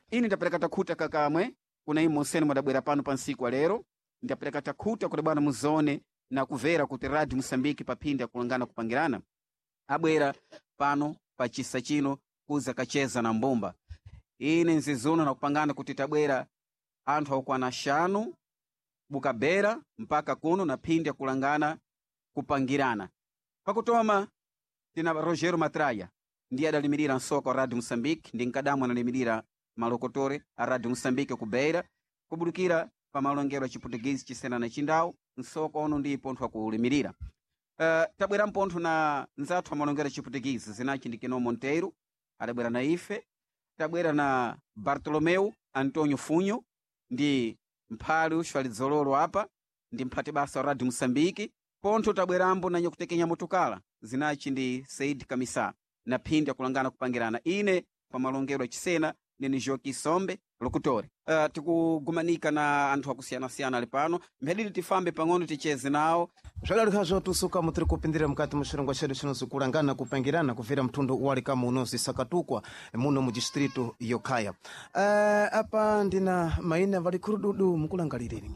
ini ndapeleka takhuta kakamwe kuna imo nsene mwadabwera pano pa nsiku wa lero ndapeleka takhuta kuti bwana muzone na kuvera kuti Radio Mosambiki paphindi akulangana kupangirana abwera pano pa chisa chino kuza kacheza na mbumba ine nzizuno na kupangana kuti tabwera anthu akukwana xanu bukabera mpaka kuno na phindi akulangana kupangirana pakutoma tina Rogero Matraya ndiye adalimirira nsoko wa Radio Mosambiki ndi nkadamu analimirira malokotore a Radio Mosambiki kubeira kubudukira pa malongero a Chiputugizi chisena na chindawu nsoko ono ndi pontho akulimirira tabwera mpontho na nzathu a malongero a Chiputugizi zinachi ndi Keno Monteiro adabwera na ife tabwera na Bartolomeu Antonio Funho ndi mphali uxwalidzololo apa ndi mphati basa wa Radio Mosambiki pontho tabwerambo na nyakutekenya motukala zinachi ndi Said Kamisa na phindi akulangana kupangirana ine pa malongero a chisena nini Joki Sombe lokutore tikugumanika na anthu akusiyana-siyana ali pano mphedili tifambe pang'ono ticheze nawo zvadarikazo tusuka mutiri kupindira mukati muchirongwa chedu chinozi kulangana kupangirana kuvera mtundu walikamu unozi Sakatukwa muno mu distrito yokaya apa ndina maina vali kurududu mukulangalireni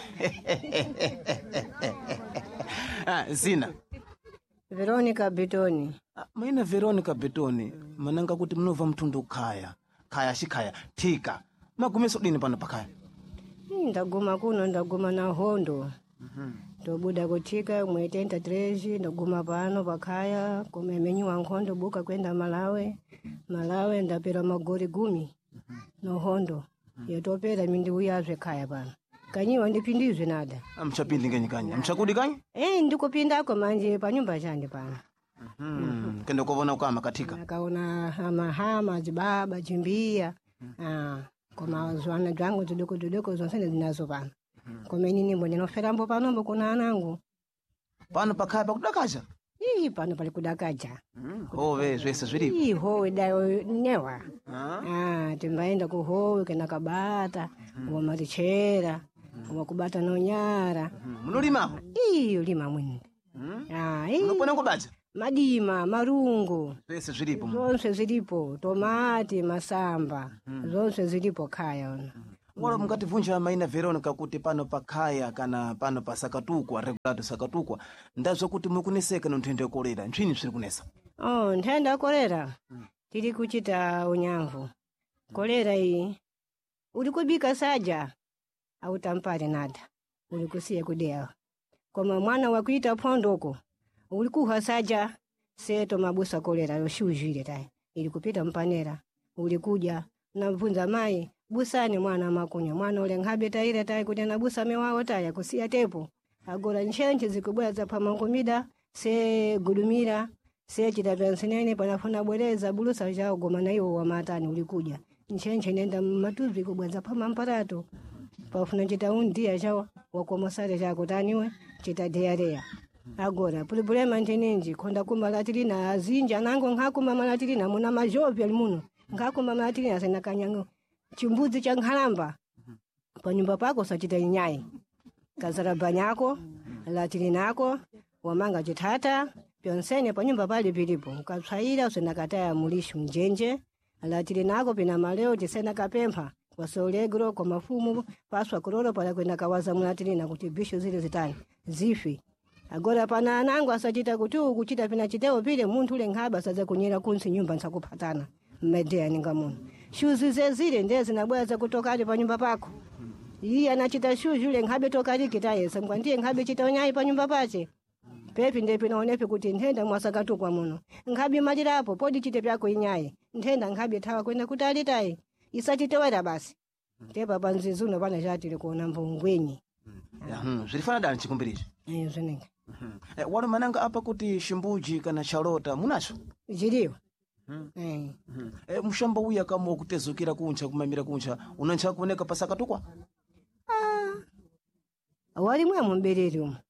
zina Veronica Betoni. Maina Veronica Betoni mananga kuti munova mtundu kaya xikaya thika magumeso dini pano pakaya Ndaguma kuno ndaguma na hondo tobuda kuthika mwetenta 13 ndaguma pano pakaya kumemenyi wa nkhondo buka kwenda Malawi ndapera magori 10 no hondo yotopera mindi uyazwe kaya pano kanyiwa ndipindizwe nada amchapindi ngenyikanya amchakudi kanya ndikupindako manje pa nyumba chande pano kende kuvona ukama katika akaona hama zibaba chimbia koma zwana dwangu tudoko zonsene zinazo pano koma inini mbone noferambo panombo kuna anangu pano pakaya pakudakaja pano pali kudakaja hove zvese zviripo howe dayo newa timbaenda kuhowe kana kabata wamatichera wakubata nonyara munolimapo ulima mwini unopona kubaja madima marungu zvese zviripo zonse zilipo tomati masamba zonse zilipo kaya ona wala mungativunja maina Veronica kuti pano pakaya kana pano pa Sakatukwa regulado Sakatukwa ndazwa kuti mukuneseka nthenda yokolera ntchini zviri kunesa nthenda yokolera tiri kuchita unyamvu kolera iyi uli kubika saja au tampare nada uli kusiya kudea koma mwana wakuita phondoko uli kuha saja seto mabusa kolera yoshujire tai ili kupita mpanera uli kuja na mvunza mai busani mwana makunya mwana ule nghabe taire tai kuti na busa mewao taya kusiya tepo agora nchenche zikubwa za pamangomida se gudumira se chitapensenene panafuna bwereza bulusa jao goma na iwo wa matani uli kuja nchenche nenda matuzi kubwa za pamamparato pafuna chitaundia jao wakomosare jako taniwe chitadearea agora problema nteninji konda kumalatirina azinja nango ngakuma malatirina muna majovi alimuno ngakuma malatirina sena kanyango chimbuzi cha nkhalamba pa nyumba pako sachita inyai kazarabanyako latirinako wamanga chitata pyonsene pa nyumba pali pilipo ukatswaira sena kataya mulishu mjenje latirinako pina maleo tisena kapempha wasolegro kwa mafumu paswa kororo pala kwenda kawaza mulatirina kuti bisho zile zitani zifi agora pana anangu asachita kuchita pina chiteo pile muntu ule ngaba saza kunyera kunsi nyumba nsakupatana mmedea ninga muno shuzi zezile ndezi nabwaza kutoka ali pa nyumba pako iyi anachita shuzi ule ngabe toka ali kitayesa ngwandiye ngabe chitaonyai pa nyumba pache pepi ndepi naonepi kuti nthenda mwasakatukwa muno ngabe malirapo podi chite pyako inyai nthenda ngabe tawa kwenda kutali tai isachitewera basi tepa panzizuno pana chatile kuona mbongwenyi zvirifana dani chikumbirichi zvinenge wale mananga apa kuti shimbuji kana charota munacho ziliwa mushamba uya kama wakutezukira kuncha kumamira kuncha unancha kuoneka pa Sakatukwa awali mwe mumbereri umu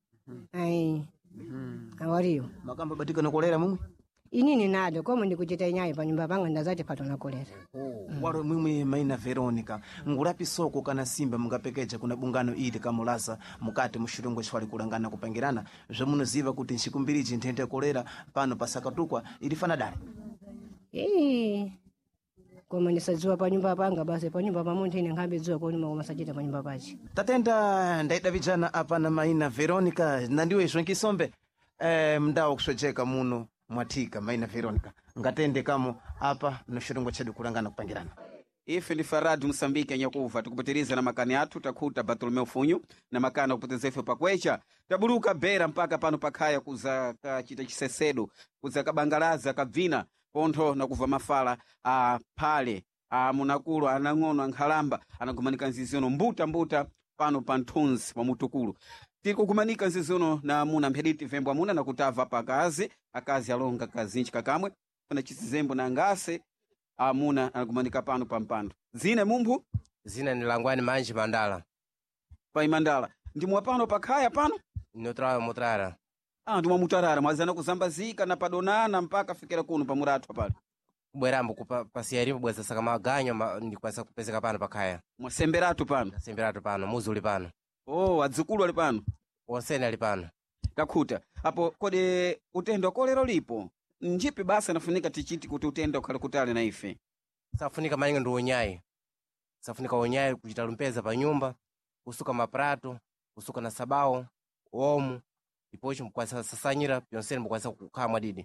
awaliyo makamba batika nokolera mumwe inini nado komo ndikuchita inyai pa nyumba panga ndazati pato nakolera walo mumwe maina Veronica ngulapi soko kana simba mungapekeja kuna bungano ili kamulaza mukati mushirungo chwali kulangana kupangirana zvemunoziva kuti nchikumbirichi nthenda kolera pano pa Sakatukwa ilifana dani koma nisadziwa pa nyumba panga basi pa nyumba pa munthu ine nkhambe dziwa kodi makoma sachita pa nyumba pachi. tatenda ndaidavijana apa na maina Veronica nandiwezvo nkisombe mdawo kuswejeka muno mwatika maina Veronica ngatende kamo apa noshirungo chedu kulangana kupangirana. Ife ndi Faradi Msambiki anyakuva tikupitiriza na makani athu takhuta Bartolomeu Funyu na makani akupetezefe pakwecha tabuluka bera mpaka pano pakhaya kuza kachita chisesedo kuza kabangalaza kabvina pontho na kuva mafala a phale a munakulu anang'ono ankhalamba anagumanika nziziono mbuta pano pa nthunzi pa mutukulu tiri kugumanika nziziono na muna mphediti vembo amuna na kutava pa akazi alonga kazinji kakamwe pana chisizembo na ngase amuna anagumanika pano pa mpando zine mumphu zina ni Langwani Manji Mandala pa imandala ndimwa pano pakhaya pano notrawa mutrara ndimwa mutarara mwazana kuzambazika na padonana mpaka fikira kuno pa muratwa pale kubwerambo pasiyaripo bweza saka maganyo ndikwasa kupezeka pano pakhaya mwasemberatu pano semberatu pano muzi uli pano adzukulu ali pano wonsene ali pano takhuta apo kodi utendo kolero lipo njipi basi anafunika tichiti kuti utendo ukhale kutali na ife safunika malinga ndi unyayi safunika unyayi kuchita lumpeza pa nyumba kusuka maprato kusuka na sabawo omu ipochi mkwasa sasanyira pyonsene mkwasa kukhala mwadidi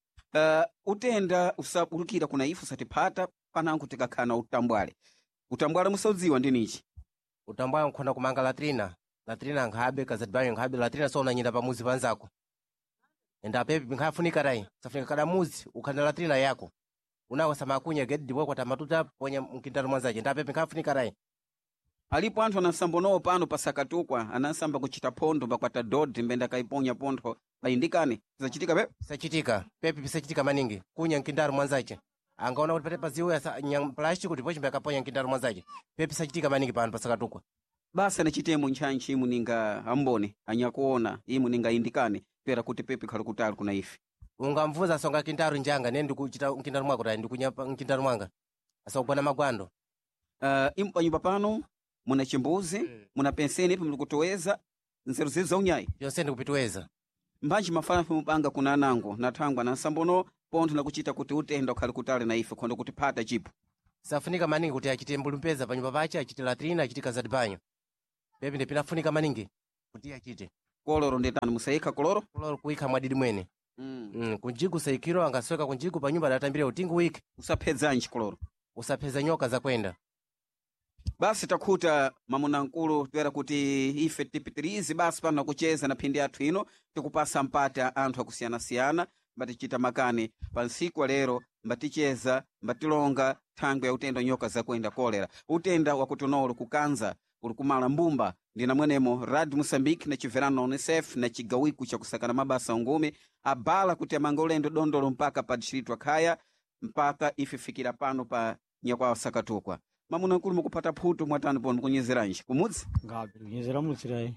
utenda usabulukira kuna ifu satipata panangu tikakhana utambwale musaudziwa ndinichi utambwale nkhonda kumanga latrina nkhabe kazadibanyo nkhabe latrina so unanyinda pamuzi panzako enda pepe nkhafunika rai safunika kada muzi ukhanda latrina yako unawasa makunya gedi dipo kwa tamatuta ponya mkindalo mwanzaje nda pepe nkhafunika rai alipo anthu anasambonowo pano pasakatukwa anasamba kuchita pondo pakwata dodi mbenda kaiponya pondo paindikane zachitika pepe sachitika pepe pisachitika maningi kunya mkindalo mwanzaje angaona kuti patepa ziuya plastic ndipo chimbe akaponya mkindalo mwanzaje pepe sachitika maningi pano pasakatukwa basi anachitemo ntchantchi imu ninga ambone anyakuona imu ninga indikane pera kuti pepe khali kutali kuna ife ungamvuza songa kindaru njanga nene ndikuchita mkindalo mwako ta ndikunyapa mkindalo mwanga asakubona magwando imu panyumba pano muna chimbuzi muna penseni ipo mlikutoweza nzeru zizo unyayi yonse ndikupitoweza mbanji mafala mupanga kuna anango nathangwa na nsambono pontho nakuchita kuti utenda ukhali kutali na ife khondo kuti phata chipo safunika maningi kuti achite mbulumpeza pa nyumba pache achite latrina achite kazadibanyo pepe ndipinafunika maningi kuti achite koloro ndetani musayikha koloro kuikha mwadidi mwene kunjigu saikiro angasweka kunjigu pa nyumba datambire utingu wiki usaphedzanji koloro usapheza nyoka zakwenda basi takhuta mamuna nkulu toera kuti ife tipitirize basi pano kucheza na phindi athu ino tikupasa mpata anthu akusiyana-siyana mbatichita makani pa nsiku lero mbaticheza mbatilonga thangwe ya utenda nyoka zakwenda kolera utenda wakutonolo kukanza uli kumala mbumba ndina mwenemo Radio Mosambiki na chiverano na UNICEF na chigawiku cha kusakana mabasa ungumi abala kuti amanga ulendo dondolo mpaka pa distrito akhaya mpaka ife fikira pano pa nyakwawo sakatukwa mamuna nkulu mukupata phuto mwatani pono kunyezeranji kumudzi ngapi kunyezera mutsirai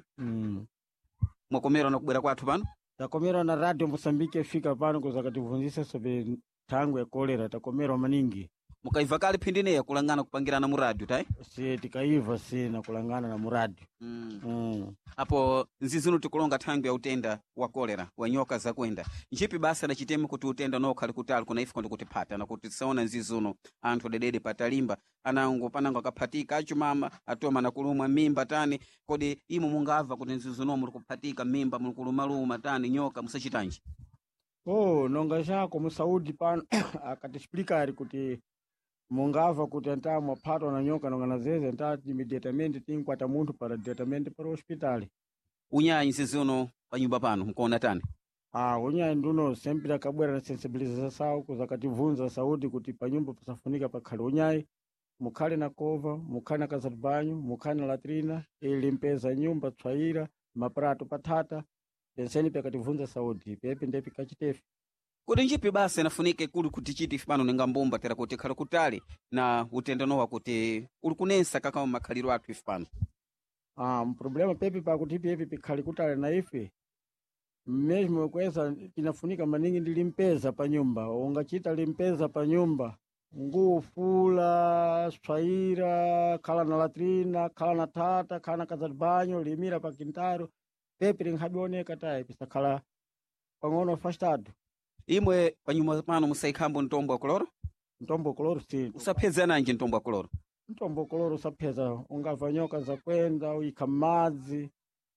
mwakomera na kubwera kwathu pano takomera na Radio Mosambiki fika pano kuzakativunzisa sobe thangwe ya kolera takomera maningi mukaiva kale phindi neya kulangana kupangirana mu radio tai si tikaiva na kulangana na mu radio apo nzizino tikulonga thangwe ya utenda wa kolera wa nyoka zakwenda njipi basi anachitema kuti utenda nokhali kutali kuna ife kondo kuti phata na kuti tisaona nzizuno anthu dedede patalimba anango panango akaphatika achumama atoma na kulumwa mimba tani kodi imo mungava kuti nzizuno muli kuphatika mimba muli kulumaluma tani nyoka musachitanji nonga chako musaudi pano akatixplikari kuti mungava kuti anta mwaphatwa na nyoka nonga nazeze anta imediatamente tinkwata munthu para diretamente para hospitali unyayi nzizuno pa nyumba pano mkuona tani unyayi nduno sempre akabwera na sensibilização kuzakativunza saúde kuti pa nyumba pasafunika pakhale unyayi mukhale na kova mukhale na casa de banho mukhale na latrina limpeza nyumba tswaira maprato patata penseni pakativunza saúde pepe ndepi kachitefe kuti njipi basi anafunike kuli kuti chiti pano ninga mbumba tera kuti khali kutali na utendanowa kuti uli kunensa kakao makhaliro athu ife pano mproblema pepe pakuti pepe pikhali kutali na ife mesmo kweza pinafunika maningi ndi limpeza pa nyumba ungachita limpeza pa nyumba ngufula swaira khala na latrina khala na tata khala na casa de banho limira pa quintaro pepe linkhabioneka tayi pisakhala pang'ono afastado imwe panyuma pano musaikhambo ntombo wa koloro Ntombo koloro si. usapheza nanji ntombo koloro Ntombo koloro usapheza ungava nyoka za kwenda uyika madzi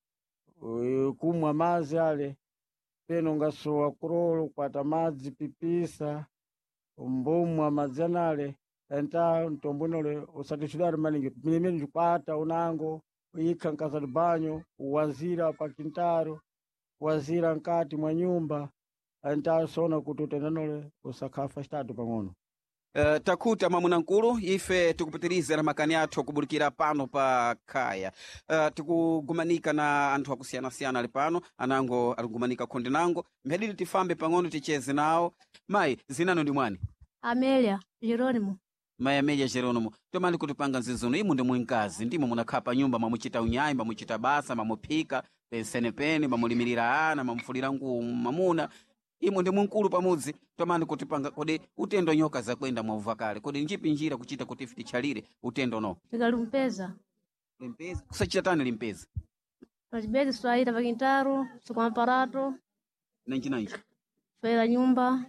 kumwa madzi ale peno ungasowa koloro kwata madzi pipisa umbumwa madzi anale enta ntombo nole usatishudari maningi milimeni kwata unango uyika nkazali banyo uwazira pa kintaro wazira nkati mwa nyumba enta sona kuti utendanole usakhafa chitatu pang'ono. Takuta mamuna nkulu ife tikupitiriza makani athu kubulikira pano pa Khaya. Tikugumanika na anthu akusiyana-siyana ali pano anango aligumanika khonde nango mphedili tifambe pang'ono ticheze nawo. Mayi zinano ndi mwani? Amelia Jeronimo. Mayi Amelia Jeronimo, tomani kutipanga nzizuno imu ndi mwinkazi ndimo munakhala pa nyumba mamuchita unyayi mamuchita basa mamuphika pensene peni mamulimirira ana mamufulira nguo mamuna imu ndi mwinkulu pamudzi tomani kutipanga kodi utendo nyoka zakwenda mwauva kale kodi njipi njira kuchita kuti ife tichalire utendo no Tikalumpeza. limpeza kusachita tani limpeza Pachibezi swaita pakintaro, sukwamaparato, nanji swaita nyumba,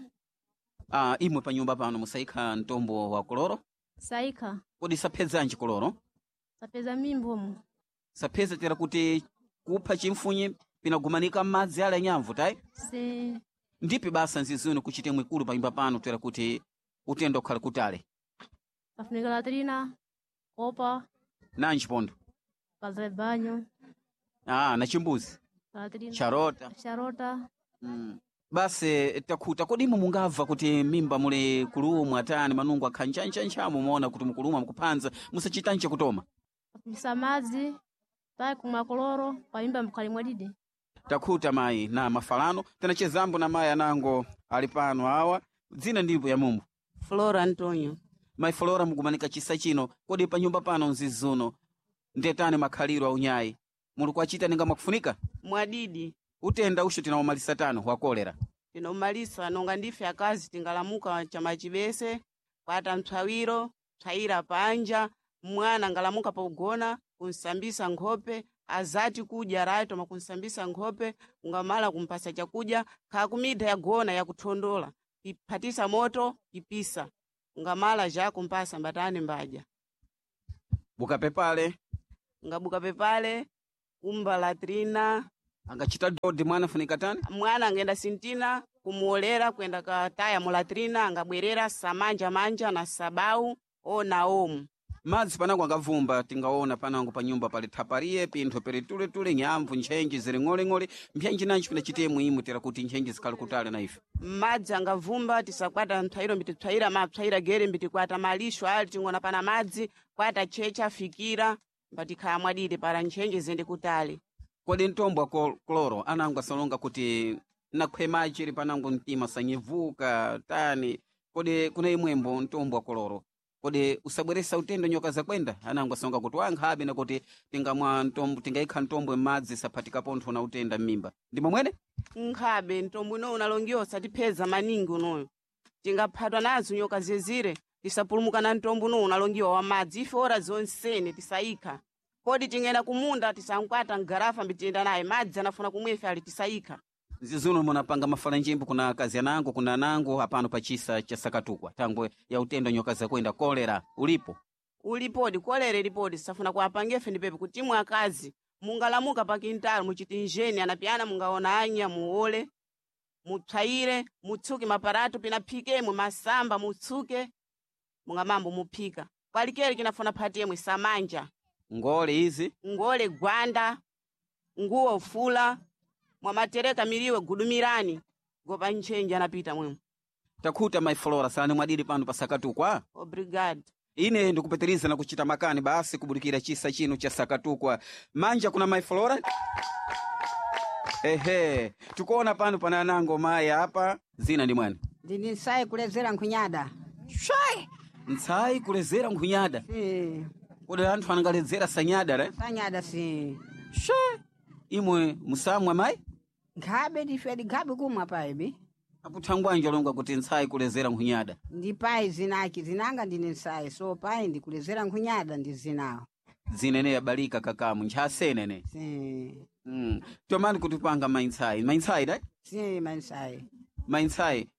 imwe pa nyumba pano musaikha ntombo wa koloro saika, kodi saphezanji koloro sapeza mimbomu. sapheza tera kuti kupha chimfunye pinagumanika madzi ala nyamvu tayi Se ndipi basa nzizuno kuchite mwikulu pa nyumba pano tera kuti utendo khala kutale pafunika latrina, kopa, nanji pondo kazale banyo, na chimbuzi latrina, charota. Mm. Basi takuta kodi imu mungabva kuti mimba muli kulumwa tani manungu akhanjanjanjamu muona kuti mukulumwa mukuphanza musachitanje kutoma Apisa madzi, pai kumwa koloro, pa mimba mkali mwadide. takuta mayi na mafalano tena chezambo na mayi anango ali pano awa dzina ndipo ya mumbu Flora Antonio. mayi Flora mugumanika chisa chino kodi pa nyumba pano nzizuno ndetani makhaliro a unyayi muli kuachita ninga mwakufunika Mwadidi. utenda usho tinawomalisa tano wa kolera Tinomalisa nonga ndife akazi tingalamuka chama chibese kwata mtsawiro tsayira panja mwana ngalamuka pa ugona kunsambisa nkhope azati kudya raito makunsambisa nkhope ungamala kumpasa chakudya kakumida yagona yakuthondola iphatisa moto ipisa ungamala ja kumpasa mbatani mbaja bukape pale ngabuka pepale kumba latrina angachita dodi mwana funika tani mwana angenda sintina kumuolera kwenda kataya mulatrina angabwerera samanja na sabau ona omu madzi panango angavumba tingaona panango pa nyumba pali thapariye pintho peri tule nyamvu nchenji ziri ng'oleng'ole mpyanji nanji pinachite muhimu tera kuti nchenji zikhali kutale na ife madzi angavumba tisakwata mtswairo mbititswaira mapswaira gere mbitikwata malisho ali tingona pana madzi kwata checha fikira mbatikhala mwadide para nchenji zende kutale kodi ntombo wa koloro anango asalonga kuti nakhwemaji iri panango mtima sanyivuka tani kodi kuna imwembo ntombo wa koloro kodi usabweresa utendo nyoka zakwenda anango asalonga kuti wankhabe na kuti tingaikha ntombo m'madzi saphatika pontho na utenda m'mimba ndimo mwene nkhabe ntombo uno unalongiwa usatipeza maningi unoyo tingaphatwa nazo nyoka zezire tisapulumuka na ntombo uno unalongiwa wa madzi ife ora zonsene tisaikha kodi tingenda kumunda tisankwata ngarafa mbitiyenda naye madzi anafuna kumwefe ali tisaikha zizuno munapanga mafalanjimbo kuna akazi anango kuna anango apano pachisa cha Sakatukwa tango ya utendo nyoka zakwenda kolera ulipo ulipodi kolere lipodi safuna kuapangefe ndipepe kuti imwe akazi mungalamuka pakintalo muchiti njeni anapyana mungaona anya muole mupsayire mutsuke maparato pinaphikemwe masamba mutsuke mungamambo muphika kwalikere kinafuna phatemwe samanja ngole izi ngole gwanda nguo fula mwamatereka miliwe gudumirani gopa nchenji anapita mwemu takhuta mayi Flora sani mwadidi pano pa Sakatukwa obrigado ine ndikupitiriza na kuchita makani basi kubulikira chisa chino cha Sakatukwa manja kuna mayi Flora ehe tukuona pano pana anango mayi apa zina ndi mwani ndini nsayi kulezera nkhunyada nsayi kulezera nkhunyada si kodi anthu anangaledzera sanyada re sanyada si imwe musamwa mayi nkhabe ndifedi nkhabe kumwa paibi aputhangwanji alonga kuti nsayi kulezera nkhunyada ndi pai zinaki zinanga ndine nsayi so pai ndikulezera nkhunyada ndi zinawo zinene yabalika kakamu nchasenene si tomani kutipanga mainsayi da si mansayi mainsayi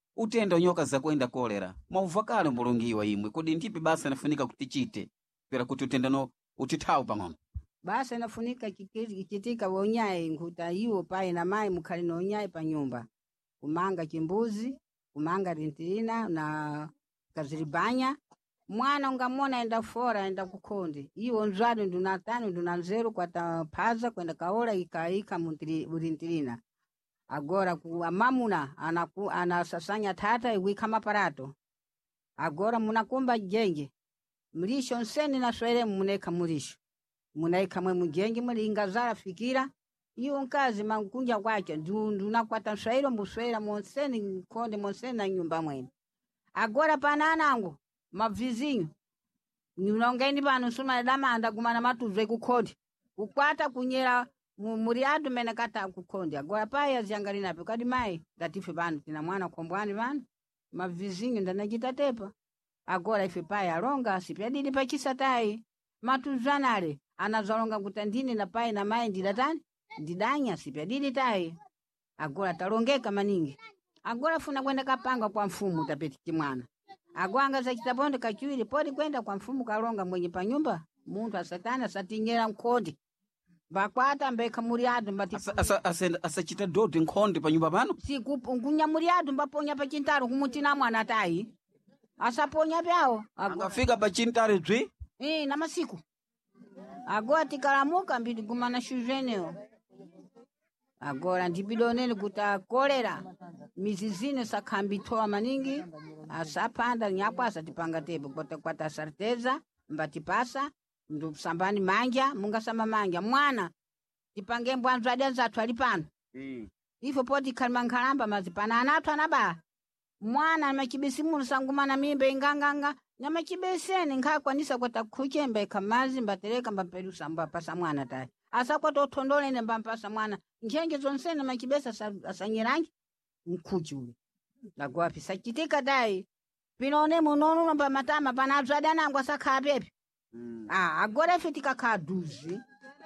utenda nyoka zakwenda kolera mauva kale mulungiwa imwe kodi ndipi basa inafunika kuti chite pera kuti utendano utithawu pang'ono basa inafunika kitika wonyaye nkuta iwo paye na mai mukhali nonyaye pa nyumba kumanga chimbuzi kumanga rintirina na kaziribanya mwana ungamona enda fora enda kukonde iwo nzwadu ndunatani ndunanzeru kwata phaza kwenda kaola ikaika murintirina agora ku mamuna anasasanya tata iwika maparato agora munakumba jenge mlisho nseni na swere muneka mulisho munaika mwe mujenge mulingazara fikira iyo nkazi mankunja kwacha ndunakwata nswairo mbuswera monseni konde monseni na nyumba mwene agora pananangu mavizinho nilongeni pano suma damanda kumana matuzwe kukhodi kukwata kunyera muriadu mene kata kukhodi agora paya ziangalina pe kadi mai datife pano tina mwana kombwani pano mavizinho ndanachita tepa agora ife paya alonga sipyadidi pachisatai matuzanale anazalonga kutandini na pai na mai ndidatani ndidanya sipyadidi tai agora talongeka maningi agora funa kwenda kapanga kwa mfumu tapeti chimwana agwanga za chitabonde kachiwili podi kwenda kwa mfumu kalonga mwenye pa nyumba muntu asatana satinyera mkhodi bakwata mbeka muriadu mbati asachita dodi nkhonde pa nyumba pano ngunya muriadu mbaponya pa chintaro kumutina mwana tai asaponya pyao angafika pa chintaro dzwi na masiku agora tikalamuka mbiti kumana shujeneo agora ndibidoneni kuta kolera mizizine sakhambitoa maningi asapanda nyakwa asatipanga tepo kwata sarteza mbatipasa ndusambani manja mungasamba manja mwana tipange mbwanzo adanzatu alipano ifo poti kalimankalamba mazipana anatu anaba mwana machibisimu sangumana mimbe inganganga nyamachibeseni nkakwanisa kwata kuchembe kamazi mbatereka mbaperusa mbapasa mwana tai asakwata uthondolene mbampasa mwana njenje zonsene machibesa asanyirangi mkhuchule lagwapi sachitika dai pinone munono mba matama panadzada nangu asakha pepe agora fitika kaduzi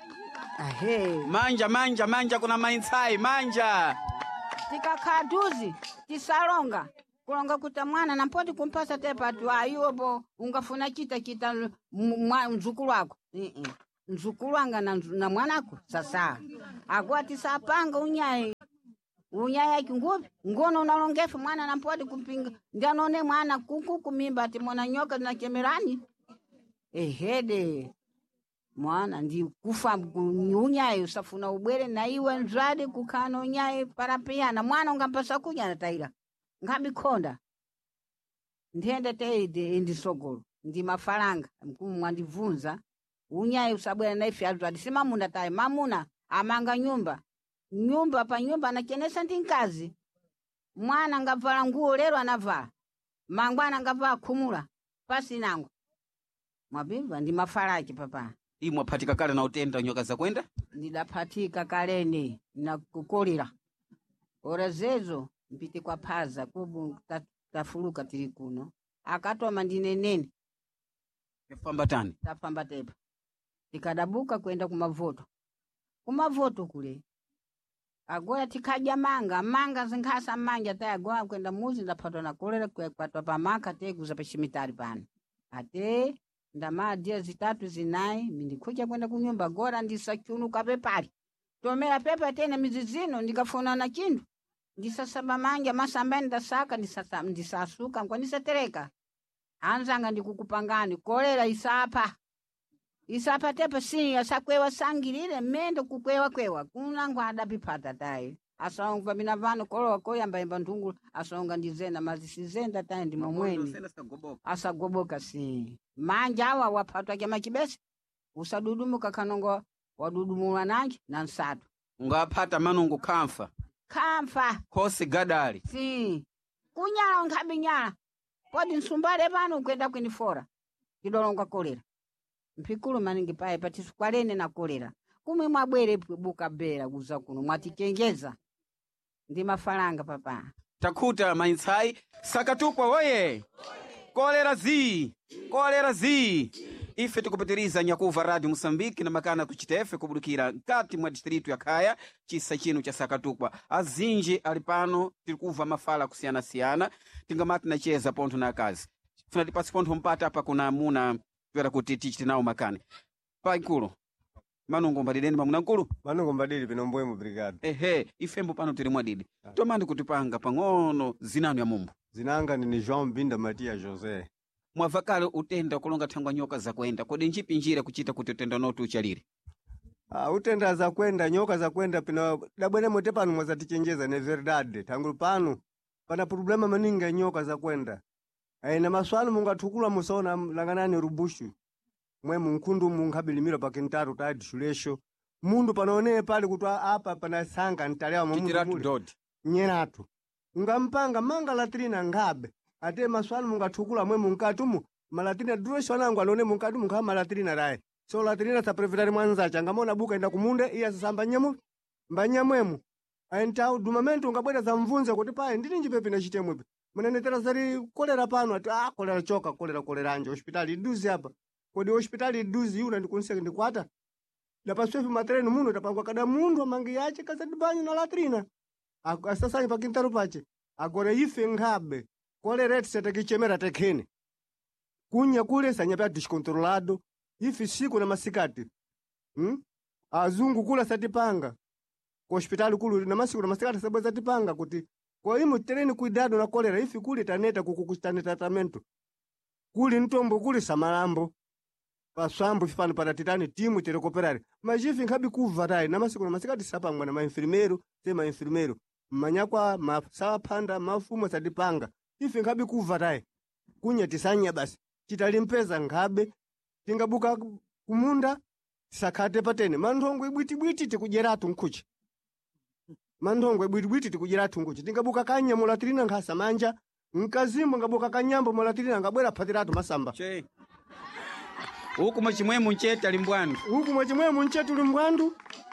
manja kuna maintsai manja tikakhaduzi tisalonga kulonga kuta mwana nampoti kumpasa tepa tu ayobo ungafuna kita mzukulu wako mzukulu wanga na mwanako sasa agwati sapanga unyaye kingupi ngono unalongefu mwana nampoti kumpinga ndianone mwana kuku kumimba timona nyoka na kemerani ehede mwana ndi kufa unyaye usafuna ubwere na iwe nzwadi kukana unyaye parapiyana mwana ungampasa kunya na taira ngabikhonda ndiende teide indisogolo ndi mafalanga mkumu mwandivunza unyaye usabwera na ife azwadi simamuna tayi mamuna amanga nyumba pa nyumba anachenesa ndi nkazi mwana ngavala nguo lero anavala mangwana ngavala khumula pasi nangu mwabimva ndi mafalaki papa imwaphatika kale na utenda nyoka zakwenda ndidaphatika kalene na kukolera ora zezo mpite kwa phaza kubu tafuluka tili kuno akatoma ndinenene tafamba tepa tikadabuka kwenda kumavoto kule agora tikaja manga zinkhasa manja tayi agora kwenda muzi ndaphatwa na kolera kwatwa pamaka teguza pashimitari pano ate ndamadia zitatu zinayi mindikhuja kwenda kunyumba agora ndisachunuka pepali tomera pepa tena mizizino ndikafuna na chindu ndisasaba manja masambani ndasaka ndisasuka nkwandisatereka anzanga ndikukupangani kolera isapa tepa si asakwewa sangilile mendo kukwewa kunangu adapipata tayi asonga mina vano kolowa koyamba ndungulu asonga ndizena mazisizenda tayi ndi momweni asagoboka si manja awa waphatwa kya machibesi usadudumuka kanongo wadudumulwa nanji na nsatu ungaphata manungu khamfa khosi gadali si kunyala unkhabi nyala podi nsumbale pano ukwenda kwinifora kidolonga kolera mpikulu maningi paye patisukwalene na kolera kumwe mwabwere buka bera kuza kuno mwatichenjeza ndi mafalanga papa takhuta maintsai sakatukwa woye kolera zi ife tikupitiriza nyakuva radio Moçambique na makana tuchitefe kubudukira nkati mwa distritu ya Kaya chisa chino cha Sakatukwa. Azinji ali pano tilikuva mafala kusiyana-siyana tingamati nacheza ponto na kazi funa tipasi ponto mpata apa kuna muna twera kuti tichite nawo makani pa nkulu manungo mbadideni pamuna nkulu manungo mbadili pinomboye mu brigade ifembo pano tili mwadidi tomandi kutipanga pang'ono zinanu ya mumbu zinanga ni João Binda Matia José mwavakale utenda kulonga thangwa nyoka za kwenda kodi njipi njira kuchita kuti utenda notu uchalire utenda za kwenda nyoka za kwenda pina dabwene mote pano mwazatichenjeza ne verdade tangu pano pana problema maninga nyoka za kwenda na maswali mungathukula musona langanani rubushu mwe munkundu mungabilimira pakintaru tadi shulesho mundu panaone pale kutwa apa pana sanga ntalewa mundu nyeratu ungampanga manga latrina ngabe ate maswali mungathukula mwe munkatumu malatrina duresho nangu anone munkatumu kama latrina rae so latrina sa prefetari mwanza changamona buka enda kumunde iya sasamba nyemu mbanyamwemu aintau dumamento ungabwera za mvunze kuti pae ndini njipepe na chitemwepe mnenetera zari kolera pano ati kolera choka kolera anje hospitali iduzi hapa kodi hospitali iduzi yuna ndikunse ndikwata lapaswefi matreni muno tapangwa kada mundu amangi yache kazadibanyo na latrina asasani pakintaro pache agore ife ngabe kolera etsete kichemera tekhene kunya kule sanyapa discontrolado ifi siku na masikati azungu kula satipanga ku hospitali kulu na masiku na masikati sabwe satipanga kuti kwa himu tereni kuidado na kolera ifi kuli taneta kukukuchitane tratamento kuli ntombo kuli samalambo paswambo fifano para titani timu terekoperare majifi nkabi kuvarai na masiku na masikati sapangwa na maenfermero tema enfermero manyakwa masawa panda mafumo satipanga ifi nkabi kuvarai kunya tisanya basi chitalimpeza ngabe tingabuka kumunda sakate patene mandongo ibwitibwiti tikujeratu nkuchi mandongo ibwitibwiti tikujeratu nkuchi tingabuka kanya mulatrina ngasa manja nkazimbo ngabuka kanyambo mulatrina ngabwera patiratu masamba che huku mwachimwemu ncheta limbwandu huku mwachimwemu nchetu limbwandu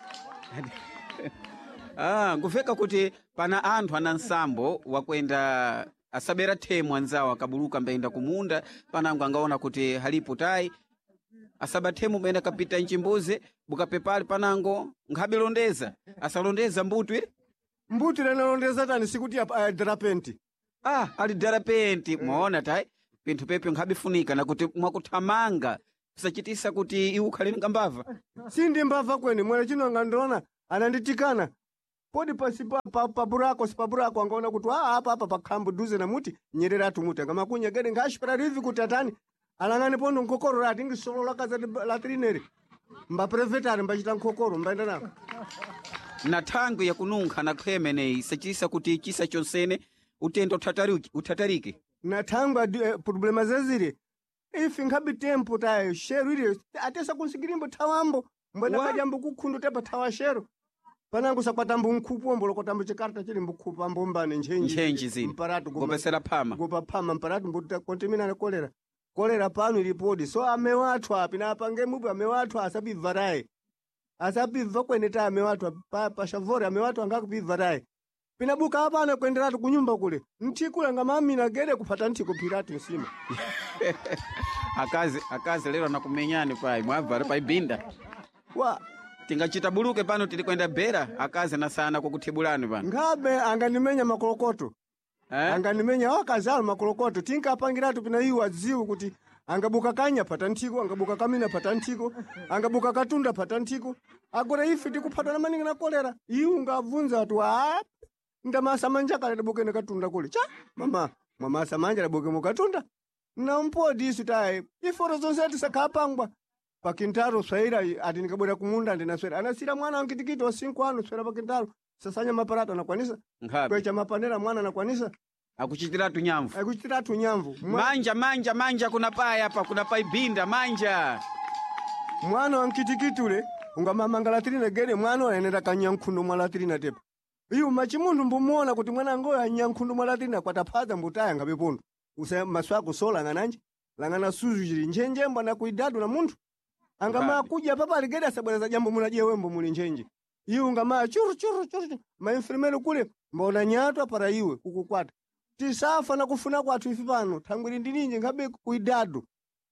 ngufeka kuti pana anthu ana nsambo wakwenda asabera temu anzawo akabuluka mbaenda kumunda panango angaona kuti halipo tai asabathemu mbaenda kapita nchimbuze bukapepali panango nkhabelondeza asalondeza mbutu ile mbutu lenalondeza tani sikuti drapenti ali drapenti mwaona tai pinthu pepe nkhabifunika na kuti mwakuthamanga kusachitisa kuti iwe ukhaleni ngambava sindi mbava kweni mwene chino ngandona ananditikana podi pasi paburako sipaburako angaona kuti apa pakhambu duze na muti nyerera tumuti ngamakunya gede ngashipera rivi kuti atani alangane pondo nkokoro rati ngisolola kaza latrineri mba prefetari mbachita nkokoro mbaenda nako na thango ya kununkha na khemene isachisa kuti chisa chonsene utendo utatarike na thango problema zazire ifi ngabi tempo tayo sheru ile atesa kunsikirimbo thawambo mbona kajambo kukhundu tepa thawa sheru panangu sakwatambo nkhupu lokotambo chikarta chili mbukhupa mbombane nchenji zini mparatu gopesera phama gopa phama mparatu mbuta kontamina na kolera pano ilipodi so amewathu apina apange mubu amewathu asabivarae asabiva kweneta amewathu pashavore amewathu angakubivarae pina buka apana kwenderatu kunyumba kule ntikula ngamamina gede kupata ntiko piratu nsima akazi lero nakumenyani pai mwavara pai binda wa tingachita buluke pano tilikwenda bera akazi na sana kukuthibulani pano ngabe anganimenya makolokoto anganimenya wakazalo makolokoto tinkapangiratu pina iwa ziwu kuti angabuka kanya pata ntiko angabuka kamina pata ntiko angabuka katunda pata ntiko agora ifi tikupata na maninga na kolera iwu ngavunza tu ndamasa manja kale dabuke na katunda kule cha mama samanja dabuke mukatunda na mpodi isu tae iforo zonse tisakapangwa pakintaro swaira ati nikabwera kumunda ndinaswera anasira mwana wankitikiti wa 5 ano swera pakintaro sasanya maparata anakwanisa kwecha mapanera mwana anakwanisa akuchitiratu nyamvu manja kuna paya hapa kuna pai binda manja mwana wankitikiti ule ungamamanga latrina gere mwana anaenda kanyankhundo mwa latrina tepa iyo machimundu mbumuona kuti mwana ngoya nyankhundo mwa latrina kwataphaza mbutaya ngabepondo maswako sola ngananje langana suzu jiri njenjembo na kuidadu na muntu angama kuja papa aligeda sabweza jambo munaje wembo muli njenje iyo ngama churu maenfermero kule mbona nyatwa para iwe kukukwata tisafa na kufuna kwathu ifi pano thangwiri ndininje ngabe kuidadu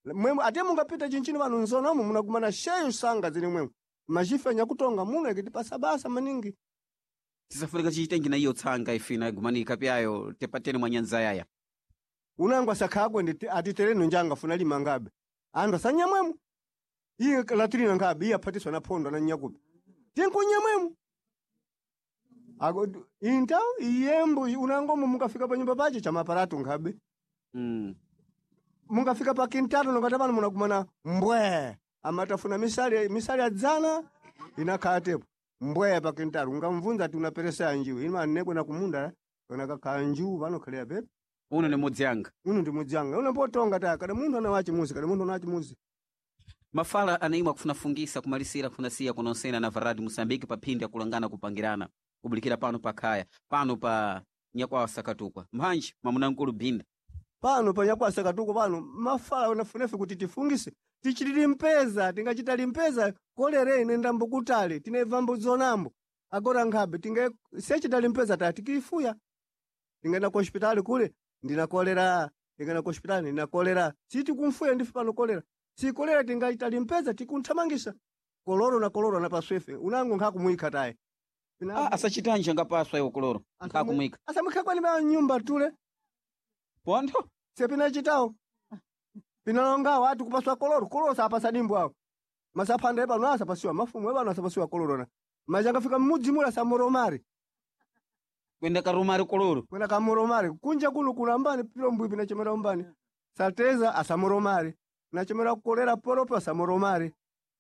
mwemwe ate mungapita chinchini pano nzonomo munakumana sheyu sanga zili mwemwe majife nyakutonga muno ikitipasa basa maningi tisafunika chichitenji na iyo tsanga ifina igumanika pyayo tepateni mwa nyanza yaya unangwa sakhakwe ndi atitereno njanga funa lima ngabe andu asanyamwemo iye latrina ngabe iye aphatiswa na phondo na nyakupi tinkunyamwemo ako inta iyembo unangomo mungafika pa nyumba pache cha maparatu ngabe mungafika pa kintatu nokatapano munakumana mbwe amatafuna misali adzana inakhatepo mbwe pa kintatu ungamvunza ati unaperesa anjiwe ima aneko na kumunda onakakhala njiwu panokhalera pepe uno ni mudzanga unapotonga ta kada munthu anawachi muzi kada munthu anawachi muzi mafala anaimwa kufunafungisa kumalisira kufunasiya kunonsena na varadi Musambiki paphindi akulangana kupangirana kubulikira pano pakhaya pano pa nyakwawa Sakatukwa mhanji mamunamkulu Binda pano pa nyakwawa Sakatukwa pano mafala unafunefe kuti tifungise tichitili mpeza tingachita limpeza kolere ine ndambo kutale tinevambo zonambo agora nkhabe tinge sechita limpeza tati kifuya tingenda ku hospitali kule ndinakolera tingena ku hospitali ndinakolera siti kumfuya ndife pano kolera si kolera tingaita limpeza tikunthamangisa koloro na paswefe unango nkhakumwika taye asachitanje ngapaswa iwo koloro nkhakumwika asamwika kwani ba nyumba tule pondo sepina chitawo pinalonga watu kupaswa koloro sapasa dimbo awo masapanda eba nasa pasiwa mafumu eba nasa pasiwa koloro na majanga fika mudzi mula samoromari kwenda karumari koloro kwenda kamoromari kunja kuno kulambani pilombwi pinachemera umbani sateza asamoromari nachemera kolera poropo asamoromari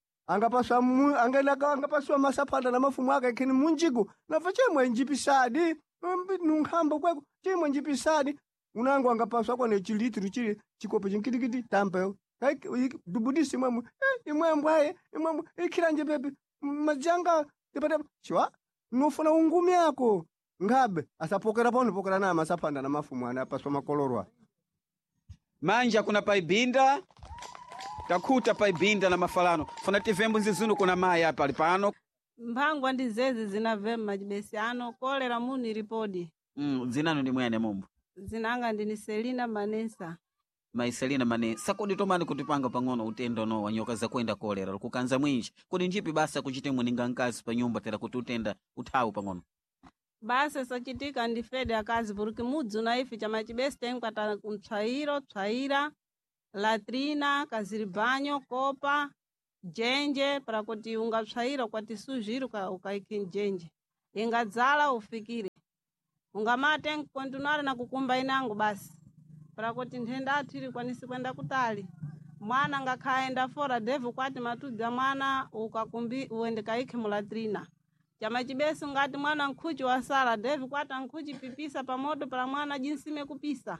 angapaswa masapanda na mafumu ake kini munjigo nafa chemwe njipisadi nunkhamba kweko chemwe njipisadi unango angapaswa kwa ne chilitru chili chikopo chinkidikidi tampe dubudisi imwembwe ikiranje pepe majanga tepata chwa nofuna ungumi yako ngabe asapokera pokera na masapanda na mafumu anapaswa makolorwa manja kuna paibinda takuta paibinda na mafalano funa tivembo nzizunu kuna maya hapa alipano mphangwa ndi zezi zinavema majibesi ano kolera muni ripodi zinano ni mwene mumbu zinanga ndini Selina Manesa Maiselina Manesa kodi tomani kutipanga pang'ono utendo no wanyoka za kwenda kolera kukanza mwinji kodi njipi basa kuchite muninga nkazi pa nyumba tera kuti utenda uthawu pang'ono basa sachitika ndifede akazi porque mudzi unaifi chama chibesi tenkwata mtsvaira latrina kaziribanyo kopa jenje para kuti ungapsvaira kwati sujiro ukaiki njenje ingadzala ufikire ungamate nkontinuare na kukumba inangu basi para kuti nthenda athu ili kwanisi kwenda kutali mwana ngakhaenda fora devu kwati matudza mwana uende kaike mulatrina chama chibesi ngati mwana nkhuchi wasala devu kwata nkhuchi pipisa pamoto para mwana jinsime kupisa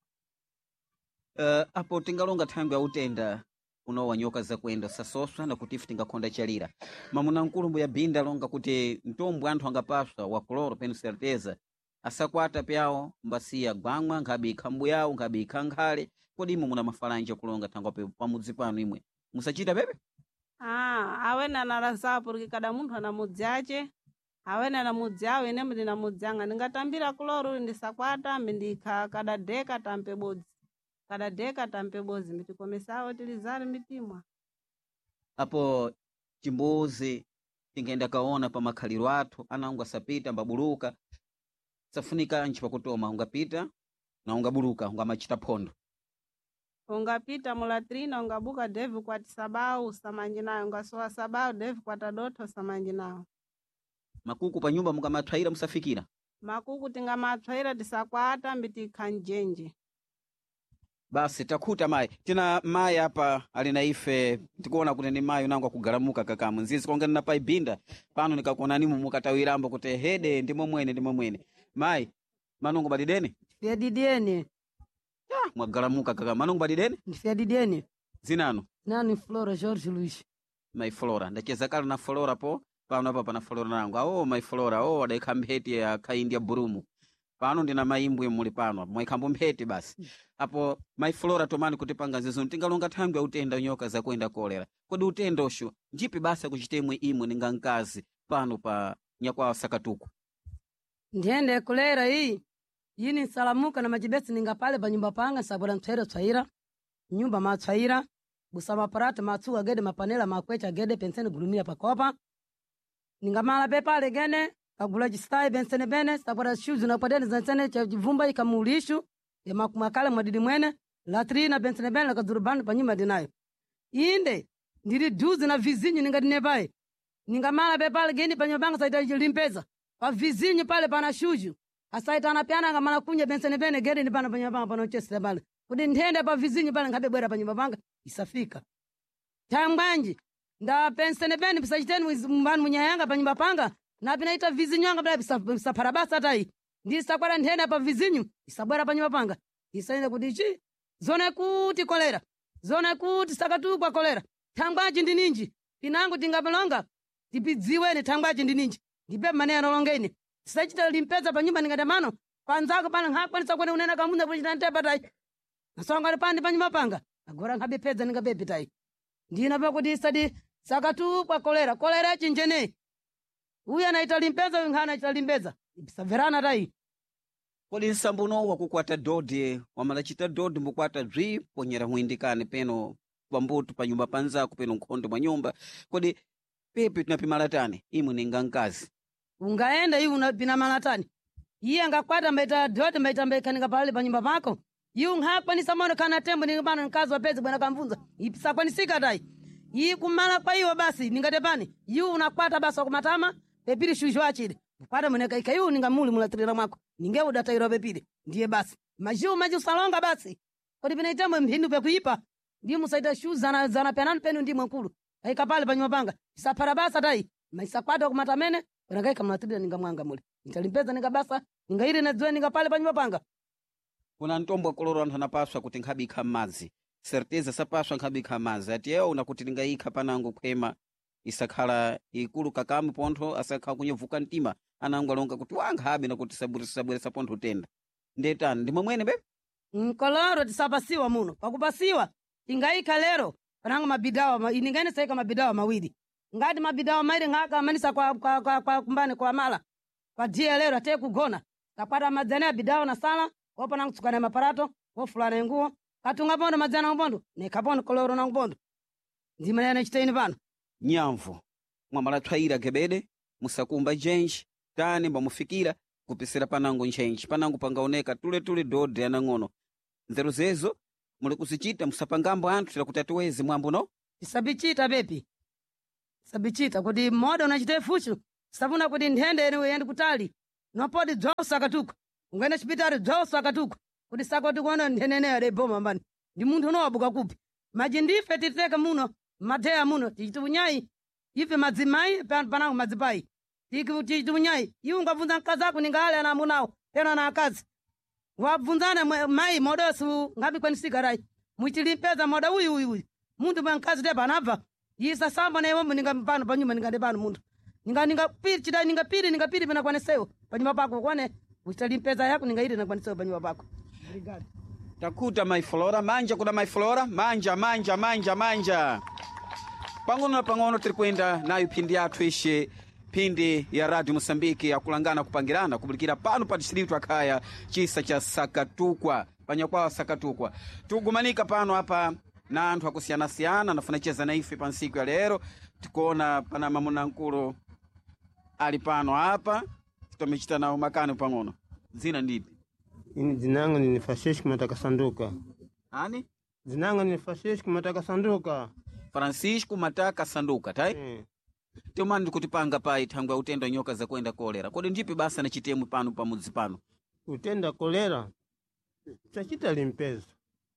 apo tingalonga thangu ya utenda unowanyoka za kwenda sasoswa na kuti ife tingakhonda chalira mamuna nkulumbu ya Binda longa kuti mtombo anthu angapaswa wa koloro penu certeza asakwata pyawo mbasiya gwamwa nkhabe ikhambu yawo nkhabe ikhankhale kodi imwe muna mafalanja kulonga thangwa pamudzi panu imwe musachita pepe awena nalazawo porque kada munthu ana mudzi ace awena na mudzi awo ine muli na mudzi anga ndingatambira koloro ndisakwata mbindikha kadadeka tampe bodzi mitikomesawo tilizali mitimwa apo chimbuzi tingenda kaona pa makhaliro athu ana ungasapita mbabuluka safunika nchi pakutoma ungapita na ungabuluka ungamachita phondo ungapita mulatrina ungabuka devu kwati sabau usamanji nayo ungasowa sabau devu kwata doto usamanji nayo makuku pa nyumba mungamathaira musafikira makuku tingamathaira tisakwata mbitikha njenje basi takhuta mayi tina mayi apa ali na ife tikuona kuti ni mayi unango akugalamuka kakamu nzizi kongana na paibinda pano nikakuonanimu mukatawirambo kuti hede ndimo mwene mayi manungu badidene Fiadidene mwagalamuka kakamu manungu badidene Fiadidene zinano nani Flora Jorge Luis mai Flora ndacheza kale na Flora po pano apa pana Flora nangu mai Flora adaikha mpheti ya kaindi ya burumu pano ndina maimbwe muli pano mwaikhambo mpheti basi apo mai Flora tomani kuti panga zizo tingalonga thangu ya utenda nyoka za kwenda kolera kodi utenda osho njipi basa kuchitemwe imwe ninga nkazi pano pa nyakwawa Sakatuku ndiende kolera hii yini nsalamuka na majibesi ninga pale pa nyumba panga sabura mtsaira nyumba matswaira busa maparata matsuka gede mapanela makwecha gede pensene gulumia pakopa ningamala pepale gene kagula chistai pensene bene sapata shuzi na padeni zansene cha jivumba ikamulishu ya makumakala mwadidi mwene latrina pensene bene lakazurubani panyuma dinayo inde ndiri duzi na vizinyu ningadine pai ningamala pepale geni panyobanga saita limpeza pa vizinyu pale pana shuju asaita anapiana ngamala kunja pensene bene gede ni pana panyobanga pana uchesi pale kudi ndende pa vizinyu pale ngabe bwera panyumba panga isafika tambwanji nda pensene bene pisachiteni mbanu munyayanga panyumba panga na pinaita vizinyu anga bila bisaparabasa tai ndisakwara ndende pa vizinyu isabwera panyumba panga isaenda kuti zone kuti kolera zone kuti sakatukwa kolera tambwanji ndi ninji pinangu tingapelonga tipidziweni tambwanji ndi ninji ndipe mane anolongeni tisachita limpeza panyumba ningatamano panzako pana nkakwanisa kwene unena kamunza kuchita ntepa tai nasongani pandi panyumba panga agora nkabepedza ningabepi tai ndina pakuti isadi sakatukwa kolera chinjene uya naita limpeza uyu nkhana achita limpeza ibisaverana tai kodi nsambuno wakukwata dodi wamalachita dodi mukwata bzi ponyera mwindikani peno pambuto pa nyumba panzako peno nkhondo mwa nyumba kodi pepe tunapimalatani imwe ninga mkazi ungaenda iwe unapina malatani iye angakwata mbaita dodi mbaita mbekanika pale pa nyumba pako iwe nkhakwanisa maono kana tembo ningapano mkazi wapezi bwana kamvunza isakwanisika tai iyi kumala kwa iwe basi ningatepani iwe unakwata basi wakumatama pepili shushu achile kwata mweneka ikaiwe ningamuli mulatirira mwako ninge udataira pepili ndiye basi maji usalonga basi kodi pina itembo mhindu pekuipa ndiye musaita shu zana penani penu ndi mwakulu kaika pale panyuma panga isaparabasa tai maisakwata wakumatamene wanakaika mulatirira ningamwanga muli nitalimpeza ningabasa ningaire nadzwe ninga pale panyuma panga kuna ntombo koloro anthu anapaswa kuti nkhabikha m'madzi certeza sapaswa nkhabikha m'madzi ati ewo unakuti ningayikha panango khwema isakhala ikulu kakamu pontho asakhala kunyevuka mtima anango alonga kuti wankhabe nakuti sabweresa pontho tenda ndetani ndi mwemwene be nkoloro tisapasiwa muno pakupasiwa ingayikha lero panango mabidawa iningene saika mabidawa mawiri ngati mabidawa mairi ng'aka amanisa kwa kumbani kwa mala kwa dia lero ate kugona kapata madzana ya bidawa na sala opa nangu tsukana maparato ofulana nguo katunga pondo madzana mpondo nekapondo koloro nangu pondo ndimanene chitaini pano nyamvu mwamalathwaira gebede musakumba jenji tani mbamufikira kupisira panango nchenji panango pangaoneka tule dodi anang'ono nzeru zezo muli kuzichita musapangambo anthu tila kuti atiwezi mwambo no isabichita bepi isabichita kuti moda unachite fushu sabuna kuti ndende ene yendi kutali nopodi dzwawo sakatuka ungene chipitari dzwawo sakatuka kuti sakoti kuona ndenene ade boma mbani ndi munthu unowabuka kupi maji ndife titeka muno matheya muno tichiti unyayi ife madzimai panango madzipai tichiti unyayi iwe ungabvunza mkazi ako ningale ana amunawo pena na akazi wabvunzana mai modosu ngabikwanisika rai muchilimpeza moda uyu munthu mwa mkazi tepa anabva yisa samba na iwombo ningapano panyuma ningade pano munthu ningapiri pena kwanesewo panyuma pako kwane uchitalimpeza yako ningaire na kwanesewo panyuma pako obrigado takuta maiflora manja kuna maiflora manja pang'ono na pang'ono tiri kwenda nayo phindi yathu ishe phindi ya Radio Mosambiki yakulangana kupangirana kubulikira pano pa distrito akhaya chisa cha Sakatukwa panyakwawa Sakatukwa tugumanika pano apa na anthu akusiyana-siyana nafuna cheza na ife pa nsiku ya lero tikuona pana mamuna nkulu ali pano apa titomechita nawo makani pang'ono dzina ndipi ini dzinango ni Francisco Mataka Sanduka ani dzinango ni Francisco Mataka Sanduka Francisco Mataka Sanduka tai Temani kutipanga pai thangwa utenda nyoka za kwenda kolera. Kodi ndipi basa na chitemu pano pamudzi pano? Utenda kolera. Chachita limpeza.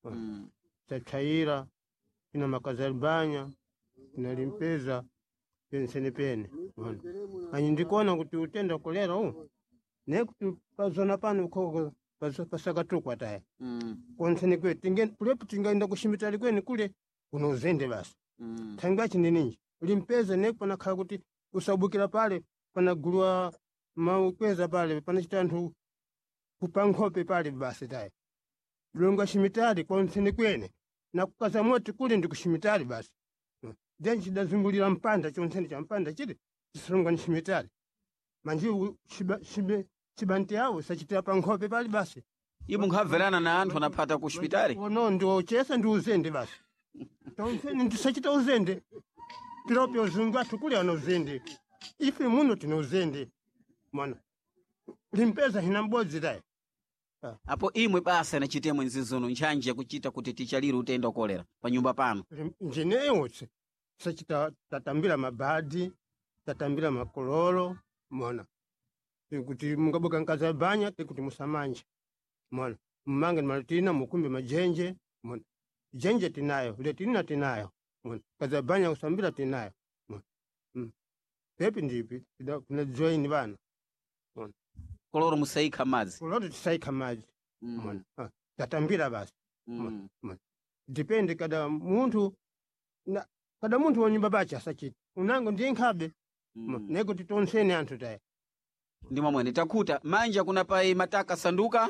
Chachaira ina makazalibanya ina limpeza pene. Anyi ndikuona kuti utenda kolera huu. Ne kuti pazona pano koko pasakatukwa tai. Konsene kwe kulepo tingaenda kushimitali kweni kule unozende basi. Thangwa chininji. Limpeza ne pana khala kuti usabukira pale pana gulwa maukweza pale pana chitanthu kupankhope pale basi tai longa shimitali konsene kwene na kukaza moti kule ndi kushimitali basi then chidazungulira mpanda chonsene cha mpanda chiti chisunga ni shimitali manje chibanti yawo sachitira pankhope pale basi ibu nkhavelana na anthu anapata ku hospitali ono ndio chesa ndi uzende basi tonseni ndisachita uzende tirope uzungu athu kuli ana uzende ife muno tina uzende mwana limpeza hina mbodzi tayi apo imwe basa inachite mwenzi zuno nchanje kuchita kuti tichalire utenda kolera pa nyumba pano njeneyo sachita tatambira mabadi tatambira makololo mwana kuti mungaboka nkazabanya kuti musamanje mwana mmange malatina mukumbe majenje mwana jenje tinayo letina tinayo mwana kazabanya kusambira tinayo mwana pepi ndipi kuna join bana mwana koloro musaika mazi koloro tisaika mazi mwana tatambira basi mwana depende kada muntu wa nyumba bacha sachita unango ndiye nkhabe nego titonseni anthu tayi ndimo mwene takuta manja kuna pai mataka sanduka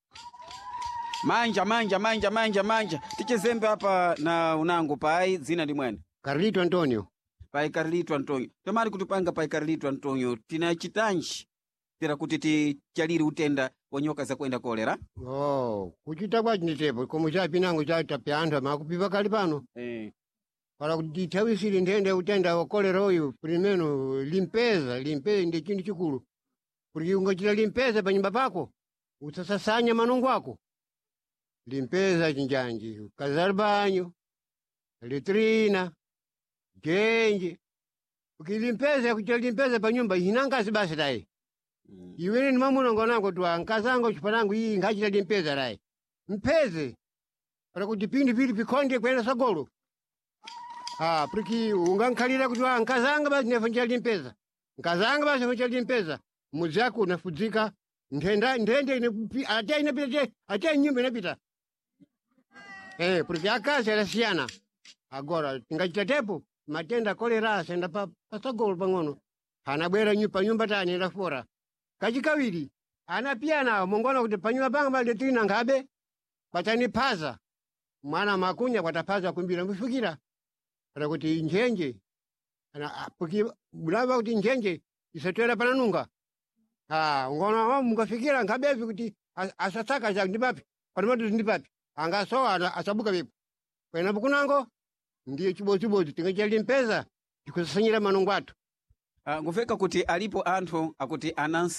manja tichezembe hapa na unango pai dzina ndi mwene Carlito Antonio pai Carlito Antonio tomari kutupanga pai Carlito Antonio tinachitanji tira kuti tichalire utenda wanyoka za kwenda kolera kuchita kwachi nditepo komo chapinango chatapya anthu amakupipa kali pano para kuti thawisire ndende utenda wa kolera uyu primeno limpeza ndi chinthu chikulu kuti ungachita limpeza pa nyumba pako usasasanya manungu ako limpeza chinjanji kazarbanyo letrina genje ukilimpeza kuchita limpeza pa nyumba hinangasi basi tayi iwene ni mamunongo nango twa nkazango chipanangu iyi ngachita limpeza tayi mpeze para kuti pindi pili pikonde kwenda sagolo porque ungankhalira kuti nkazanga basi nefanchita limpeza nkazanga basi nefanchita limpeza mudzi yako unafudzika ndende ate nyumba inapita porque akazi alasiyana agora tingachitatepo matenda kolera asenda pasagolo pang'ono anabwera nyumba tani ndafora kachikawiri anapiyana mongona kuti panyumba panga maletrina ngabe patanipaza mwana makunya kwatapaza kumbira mbifikira para kuti njenje porque mulava kuti njenje isatwera pananunga ngona mungafikira ngabevi kuti asasaka cha ndipapi panamatu ndipapi angasowa asabuka vipo kwenapo kunango ndiye chibodzibodzo tingachalimpeza tikusasanyira manungu athu nguveka kuti alipo anthu akuti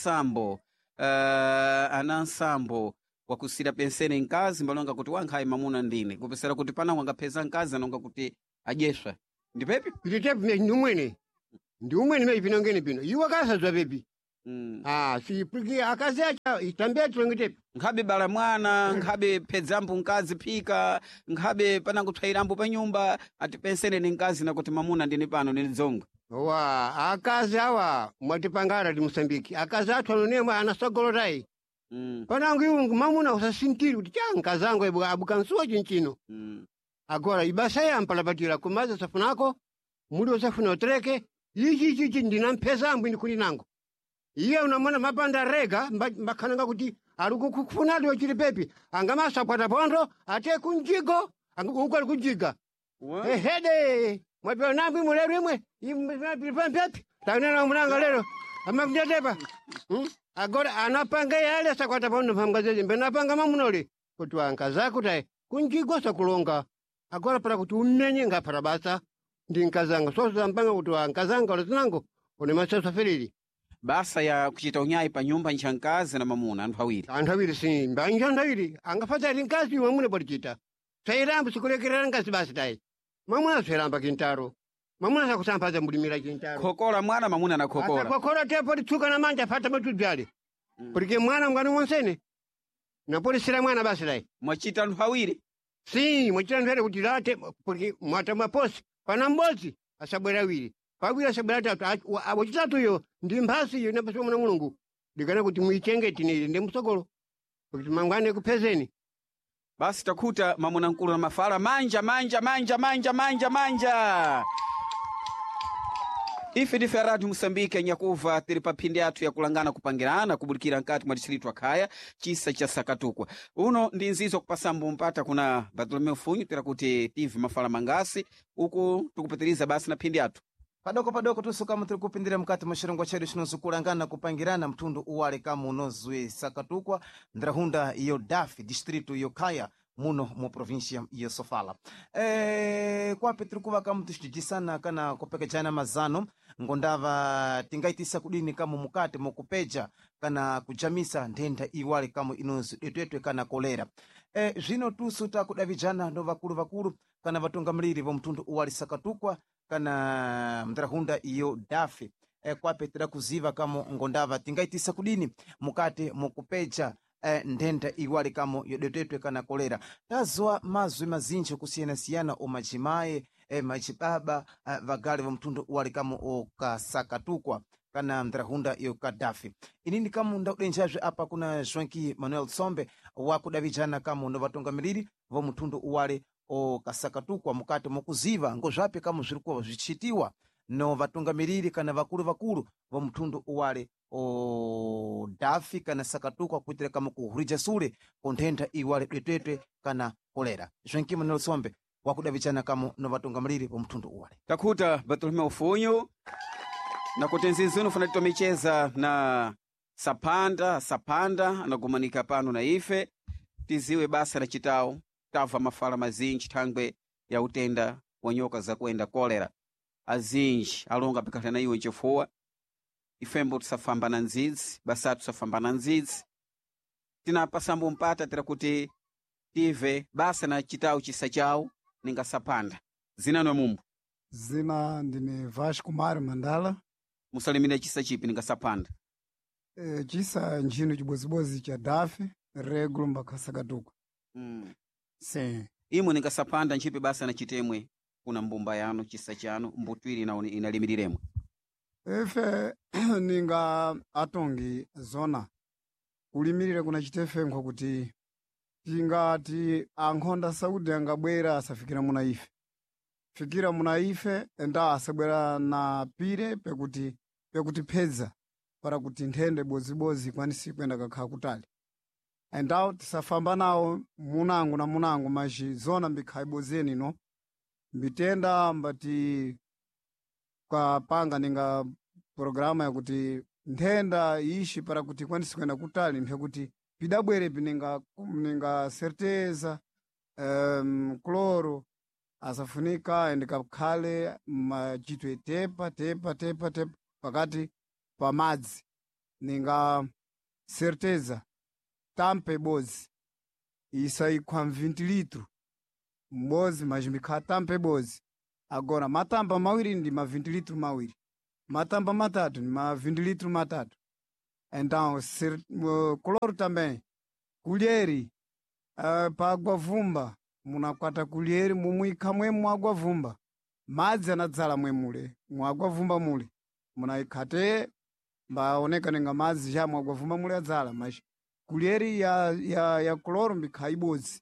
anansambo wakusira pensene nkazi mbalonga kuti wankhayi mamuna ndine kupesera kuti panango angapeza nkazi anonga kuti adyeswa ndipepi pilitepi ndi umwene meyi pinongene pino iwo kasazwa pepi si porque akazi acha itambia tulongitepi nkhabe bala mwana nkhabe pedzambu nkazi phika nkhabe panango tswairambo pa nyumba ati pensene ni nkazi nakuti mamuna ndine pano ndine dzonga akazi awa mwatipangara ti Mosambiki akazi athu anonemwe anasogolotayi panango iwo mamuna usasintiri kuti nkazango abukansuwa chinchino agora ibasa yampalapatira kumaza safunako muli osafuna utereke ichi ndinampezambu ndikuli nango iye unamona mapanda rega mbakhananga kuti ali kufunadi wachili pepi angamasakwata pondo ate kunjigo uko ali kujiga hede mwapiwa nambi mulero imwe pepi taunena mulanga lero amakunjatepa agora anapanga yale sakwata pondo mphamgazeje mbenapanga mamunole kuti wankazako tayi kunjigo sakulonga agora para kuti unenye ngapara basa ndi nkazanga soso ampanga kuti wankazanga olazinango une masaso feriri basa ya kuchita unyayi pa nyumba nchankazi na mamuna anthu awiri si mbanja anthu awiri angafata ali nkazi mamuna podichita sayirambo sikulekerera nkazi basi tayi mamuna sayiramba kintaro mamuna sakusamphaza mbulimira kintaro khokola mwana mamuna na khokola khokola tepo litsuka na manja afata matudzale porque mwana mngani wonsene napolisira mwana basi tayi mwachita anthu awiri si mwachita anthu awiri kuti late porque mwata maposi pana mbodzi asabwera awiri pawira sabwera tatu wachitatuyo ndi mphasi inapasiwa mwana mulungu ndikana kuti muichengeti ndi msogolo kuti mangwane kupezeni basi takuta mamuna mkulu na mafala manja ife ndife Radio Mosambike nyakuva tiri pa phindi athu yakulangana kupangirana kubulikira nkati mwa distrito akhaya chisa cha Sakatukwa uno ndi nzizo kupasambo mpata kuna Bartolomeu Funyu tira kuti tive mafala mangasi uku tukupitiriza basi na phindi athu padoko tusukamo tiri kupindira mkati mwa chedu chinozukulangana kupangirana mtundu uwale kama unozwe Sakatukwa ndrahunda iyo dafi distrito iyo khaya muno mu província ya Sofala. Kwape tirikuva kamu ticidisana kana kupekejana mazano ngondava tingaitisa kudini kamu mukati mukupeja kana kujamisa ndenda iwale kamu inozi etwetwe kana kolera. Zvino tusu takudavijana ndo vakulu kana vatungamliri vo mtundu uwali Sakatukwa kana mdrahunda iyo dafe. Kwape tirakuziva kamu ngondava tingaitisa kudini mukati mukupeja ndenda iwali kamo yodetetwe kana kolera tazwa mazwi mazinji kusiyana-siyana omajimaye majibaba vagali vo mtundu uwali kamo okasakatukwa kana mdrahunda iyo kadafi inini kamo ndaudenjazve apa kuna Joanqui Manuel Sombe wakudavijana kamo ndo vatungamiriri vo mtundu uwali okasakatukwa mukati mukuziva ngozvape kamo zvirikuwa zvichitiwa no vatungamiriri kana vakulu vo mtundu uwali o dafi kana Sakatukwa kuitira kama kuhurija sule kontenta iwale detete kana kolera. Joanqui Manuel Sombe wakudavijana kama no vatungamiriri vo mtundu uwale takhuta Bartolomeu Funyo na kuti nzinzino funa titomecheza na sapanda anagumanika pano na ife tiziwe basa la chitawo tava mafala mazinji thangwe ya utenda wa nyoka za kuenda kolera azinji alonga pikatana na iwe nchefuwa ifembo tusafamba na nzidzi basatu tusafamba na nzidzi tinapasambo mpata tira kuti tive basa na chitawo chisa chawo ninga sapanda zina no mumbu zina ndine Vasco Mário Mandala musalimine chisa chipi ninga sapanda chisa njino chibozibozi cha dafe regulo mbaka Sakatukwa sim imwe ninga sapanda nchipi basa na chitemwe kuna mbumba yano chisa chano mbutwiri na inalimiriremwe efe ninga atongi zona kulimirire kuna chitefe nkho kuti tingati ankhonda Saudi angabwera asafikira muna ife fikira muna ife enda asabwera na pire pekuti phedza para kuti nthende bozibozi kwanisi kwenda kakha kutali endao tisafamba nawo munangu maji zona mbikhaibozeni no mbitenda mbati kwa panga ninga programa ya kuti nthenda ishi para kuti kwanisi kwenda kutali mpekuti pidabwere ninga certeza kloro asafunika endikakhale machitwe tepa pakati pa madzi ninga certeza tampe bozi isaikwa 20 litro mbozi majimbikha tampe bozi agora matamba mawiri ndi ma 20 litro mawiri matamba matatu ndi ma 20 litro matatu então kloro também kulheri pa água vumba munakwata kulheri mumuikha mwemu água vumba madzi anadzala mwemule mu água vumba mule munaikhate mbaoneka ninga madzi ja mu água vumba mule adzala mas kulheri ya kloro mbikha ibodzi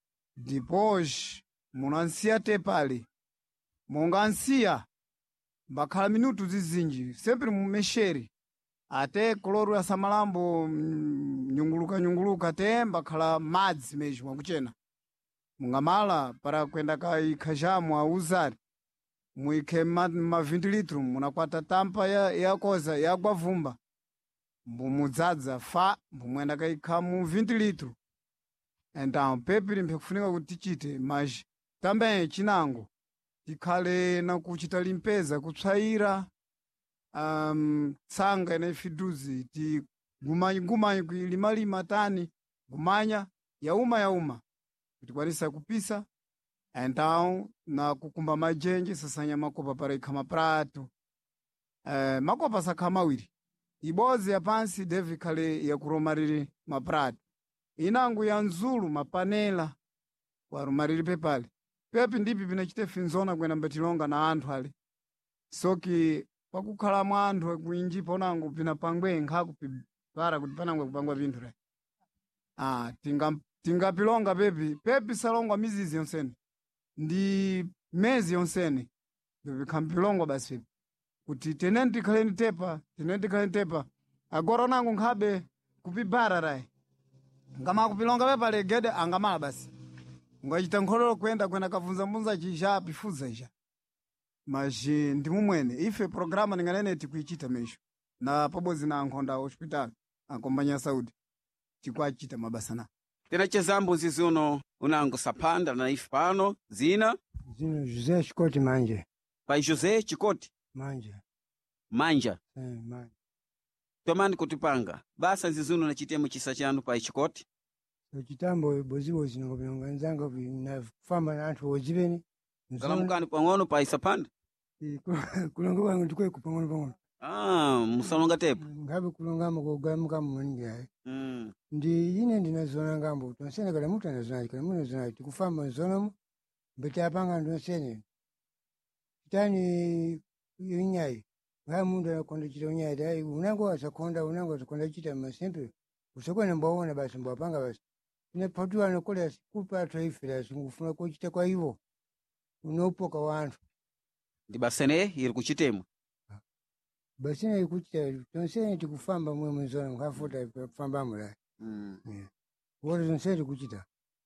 depois munansiya tepale mungansiya mbakhala minutu zizinji sempre mumesheri ate kloro asamalambo nyunguluka te mbakhala madzi meji mwakuchena mungamala para kwenda kaikhajamu auzari muikhe ma 20 litro munakwata tampa ya koza ya água vumba mbumudzadza fa mbumwenda kaikha mu 20 litro então pepiri mpekufunika kuti tichite mas também chinango tikhale na kuchita limpeza kupsayira tsanga ina ifiduzi ti gumanyi kuilimalima tani gumanya yauma kuti kwanisa kupisa então na kukumba majenje sasanya makopa para ikha maprato makopa sakha mawiri ibozi ya pansi devi khale ya kuromariri maprato inangu ya nzulu mapanela warumariri pepale pepi ndipi pinachite finzona kwena mbetilonga na anthu ale soki pakukhala mwa anthu kuinji ponangu pinapangwe nkhaku para kuti panangwe kupangwa vinthu re tingapilonga pepi salongwa mizizi yonsene ndi mezi yonsene vikhampilongwa basi pepi kuti teneni tikhaleni tepa agora nangu nkhabe kupibara rai ngamakupilonga pepa legede angamala basi ngachita nkhololo kwenda kavunza chisha pifuza isha maji ndi mumwene ife programa ninganene tikuichita mesho na pabodzi na ankhonda hospital akombanya Saudi tikuachita mabasa na tinachezambo zizuno unango sapanda na ife pano zina José Chicoti Manje. pai José Chicoti Manja. manja tomani kutipanga basa zizuno na chitemo chisa chanu pai Chicoti Chitambo bozibozi nonga nzanga nafamba na anthu oziveni. ngalamukani pang'ono pai sapanda Kulonga wangu tukwe kupang'ono. musalonga tepo Ngabe kulongama kugamuka mwengi. Ndi ine ndinazona ngambo tonsene kala mutu anazona kala mutu anazona tikufamba zonamu mbete apanga ndonsene tani yinyai nga mundu anakonda chita unyai dai unango asakonda chita masempe usakwana mbaona basi mbapanga basi ine patu anakola sikupa taifira singufuna kuchita kwa hivyo unopoka wantu ndi basene iri kuchitemo basi na ikuchita tonsene tikufamba mwe mzona ngafuta kufamba mula wote tonsene tikuchita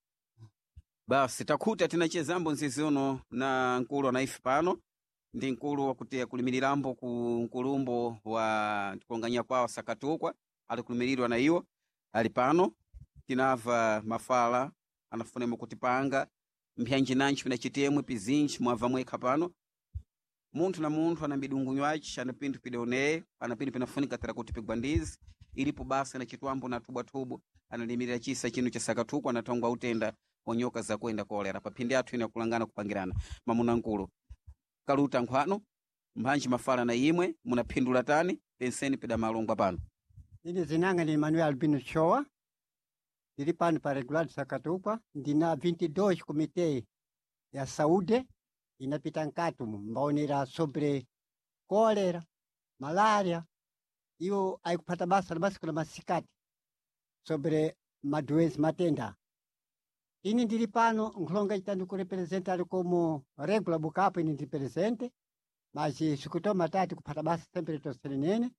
basi takhuta tinachezambo nzizuno na nkulu anaife pano ndi nkulu wakuti akulimiriramo ku nkulumbo wa tikonganya kwawo Sakatukwa ali kulimirirwa na iwo ali pano tinava mafala anafunemo kutipanga mpyanji nanchi pinachitemwe pizinji mwava mwekha pano munthu na munthu ana midungunyo aci ana pinthu pideoneye ana pinthu pinafunika tera kuti pigwandizi ilipo basa na chitwambo na tubwatubu analimirira chisa chinu cha Sakatukwa anatongwa utenda onyoka za kwenda kolera paphindi athu ine kulangana kupangirana mamuna nkulu kaluta nkhwano mbanji mafala na imwe munaphindula tani penseni pida malungwa pano ine zinanga ni Manuel Albino Shoa ndili pano pa regular Sakatukwa ndina 22 komite ya saúde inapita nkatu mbaonera sobre kolera malaria iyo aikupata basa na basi kuna masikati sobre madoença matenda ini ndili pano nkhulonga itandi kurepresenta ali como regular bukapo ini ndili presente mas sikutoma tati kupata basa sempre tonsenene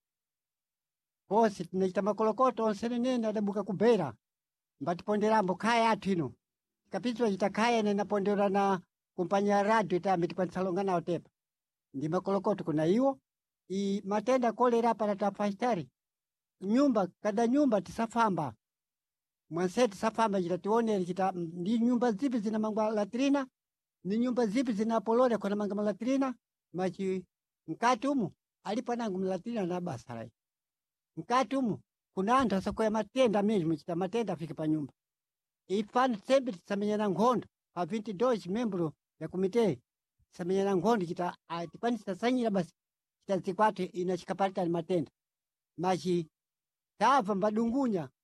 posi tinachita makolokoto onsenene adabuka kubera mbatiponderambo khaya athu ino kapitwa chita khaya nenapondera na kumpanya radio itambe tipansalonga nawo tepa ndi makolokoto kuna iwo i matenda kolera para tapastari nyumba kada nyumba tisafamba mwanseti safamba chita tionere chita ndi nyumba zipi zina mangwa latrina ni nyumba zipi zina polore kuna manga latrina machi mkati umu alipo nangu mlatrina na basarai mkati umu kuna anthu asakoya matenda mesmo chita matenda afike pa nyumba ipano sempre tisamenyana nkhondo pa 22 membro ya komite tisamenyana nkhondo chita tipani titasanyira basi chita zikwatu ina chikapalitani matenda machi tava mbadungunya